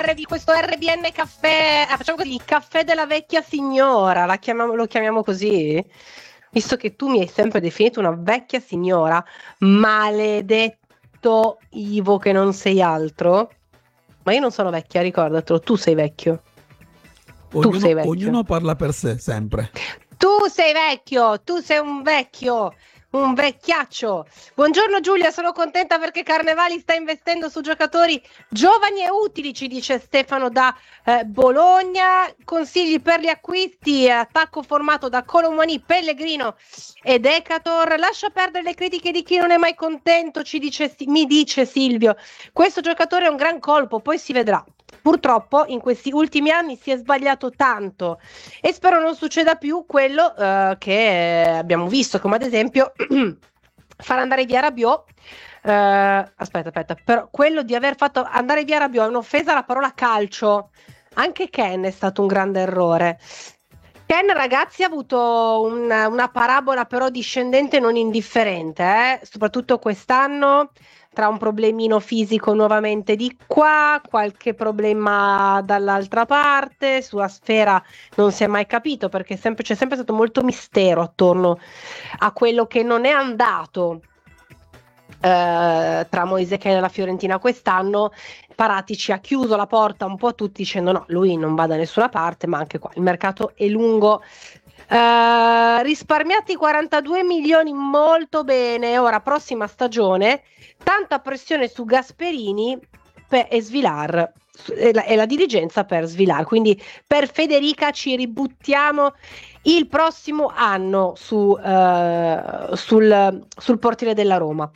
questo RBN caffè, facciamo così, il caffè della vecchia signora, lo chiamiamo così? Visto che tu mi hai sempre definito una vecchia signora, maledetto Ivo che non sei altro. Ma io non sono vecchia, ricordatelo, tu sei vecchio. Ognuno parla per sé, sempre. Tu sei vecchio, tu sei un vecchiaccio. Buongiorno Giulia, sono contenta perché Carnevali sta investendo su giocatori giovani e utili, ci dice Stefano da Bologna. Consigli per gli acquisti, attacco formato da Colomani, Pellegrino e Decator. Lascia perdere le critiche di chi non è mai contento, mi dice Silvio. Questo giocatore è un gran colpo, poi si vedrà. Purtroppo in questi ultimi anni si è sbagliato tanto e spero non succeda più quello che abbiamo visto, come ad esempio far andare via Rabiot. Aspetta, però quello di aver fatto andare via Rabiot è un'offesa alla parola calcio. Anche Ken è stato un grande errore. Ken, ragazzi, ha avuto una parabola però discendente non indifferente, soprattutto quest'anno, tra un problemino fisico nuovamente di qua, qualche problema dall'altra parte, sulla sfera non si è mai capito perché c'è sempre stato molto mistero attorno a quello che non è andato tra Moise e Ken e la Fiorentina quest'anno. Paratici ha chiuso la porta un po' a tutti dicendo no, lui non va da nessuna parte, ma anche qua il mercato è lungo. Risparmiati 42 milioni, molto bene. Ora prossima stagione, tanta pressione su Gasperini e Svilar e la dirigenza per Svilar, quindi per Federica ci ributtiamo il prossimo anno sul portiere della Roma.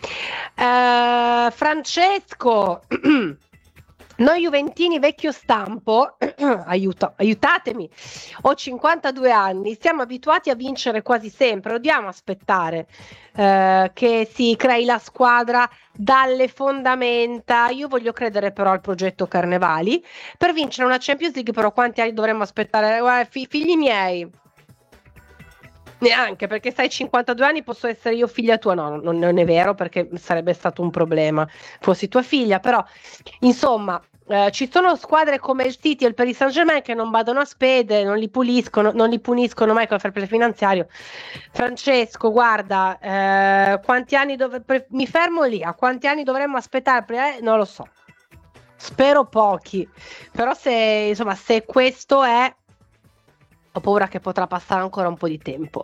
Francesco noi juventini vecchio stampo, aiutatemi, ho 52 anni, siamo abituati a vincere quasi sempre, dobbiamo aspettare che si crei la squadra dalle fondamenta. Io voglio credere però al progetto Carnevali. Per vincere una Champions League però quanti anni dovremmo aspettare? Figli miei, neanche, perché sai 52 anni posso essere io figlia tua, no, non è vero perché sarebbe stato un problema fossi tua figlia, però insomma ci sono squadre come il City e il Paris Saint-Germain che non vadano a spede, non li puniscono mai con il fair play finanziario. Francesco, guarda, quanti anni mi fermo lì, a quanti anni dovremmo aspettare? Non lo so, spero pochi, però se questo è, ho paura che potrà passare ancora un po' di tempo.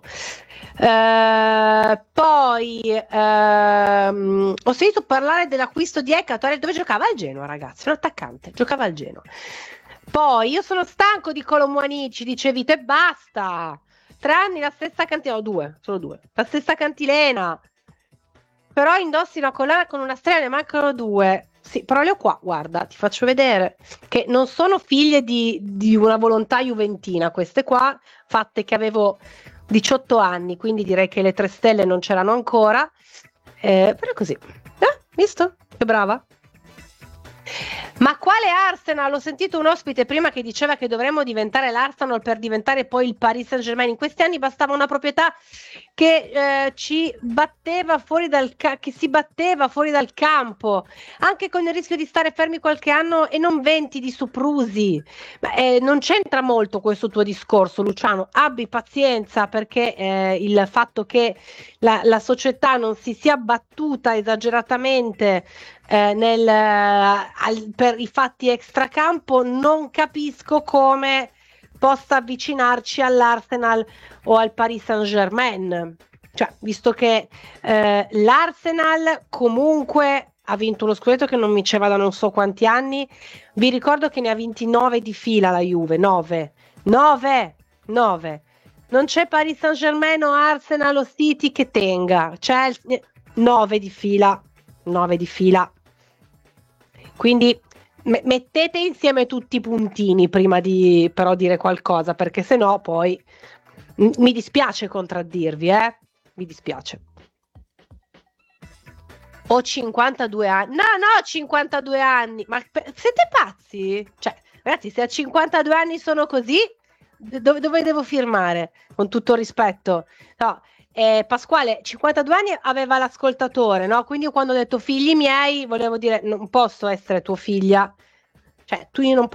Poi ho sentito parlare dell'acquisto di Ekator, dove giocava al Genoa, ragazzi, un attaccante, giocava al Genoa. Poi io sono stanco di Colomwani, ci dicevi te, basta. 3 anni la stessa cantilena, solo due, la stessa cantilena. Però indossi una collana con una stella, ne mancano 2. Sì, però le ho qua, guarda, ti faccio vedere che non sono figlie di una volontà juventina, queste qua, fatte che avevo 18 anni, quindi direi che le 3 stelle non c'erano ancora, però così, visto? Che brava. Ma quale Arsenal? Ho sentito un ospite prima che diceva che dovremmo diventare l'Arsenal per diventare poi il Paris Saint-Germain. In questi anni bastava una proprietà che ci batteva che si batteva fuori dal campo, anche con il rischio di stare fermi qualche anno e non 20 di soprusi. Ma, non c'entra molto questo tuo discorso, Luciano. Abbi pazienza, perché il fatto che la società non si sia battuta esageratamente per i fatti extracampo, non capisco come possa avvicinarci all'Arsenal o al Paris Saint-Germain, cioè visto che l'Arsenal comunque ha vinto uno scudetto che non vinceva da non so quanti anni. Vi ricordo che ne ha vinti 9 di fila la Juve, 9 non c'è Paris Saint-Germain o Arsenal o City che tenga, c'è 9 di fila. Quindi mettete insieme tutti i puntini prima di però dire qualcosa, perché sennò poi mi dispiace contraddirvi, mi dispiace. Ho 52 anni. No, 52 anni. Ma siete pazzi? Cioè, ragazzi, se a 52 anni sono così, dove devo firmare? Con tutto rispetto. No, Pasquale, 52 anni aveva l'ascoltatore, no? Quindi io quando ho detto figli miei, volevo dire, non posso essere tua figlia. Cioè, tu io non